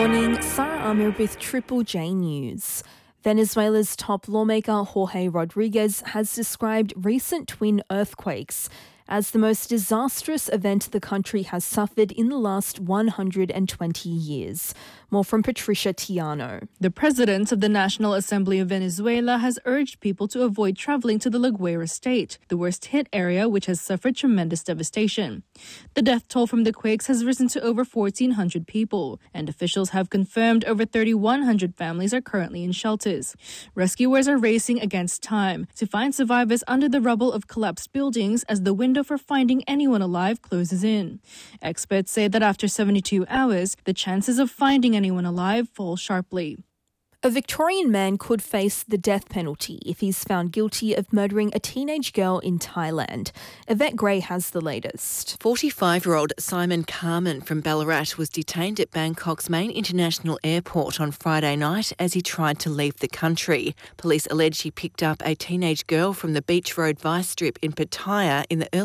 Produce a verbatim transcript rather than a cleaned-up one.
Morning, Sarah Amir with Triple J News. Venezuela's top lawmaker Jorge Rodriguez has described recent twin earthquakes as the most disastrous event the country has suffered in the last one hundred twenty years. More from Patricia Tiano. The president of the National Assembly of Venezuela has urged people to avoid traveling to the La Guaira state, the worst-hit area which has suffered tremendous devastation. The death toll from the quakes has risen to over fourteen hundred people, and officials have confirmed over thirty-one hundred families are currently in shelters. Rescuers are racing against time to find survivors under the rubble of collapsed buildings as the window for finding anyone alive closes in. Experts say that after seventy-two hours, the chances of finding anyone alive fall sharply. A Victorian man could face the death penalty if he's found guilty of murdering a teenage girl in Thailand. Yvette Gray has the latest. forty-five-year-old Simon Carmen from Ballarat was detained at Bangkok's main international airport on Friday night as he tried to leave the country. Police allege he picked up a teenage girl from the Beach Road Vice Strip in Pattaya in the early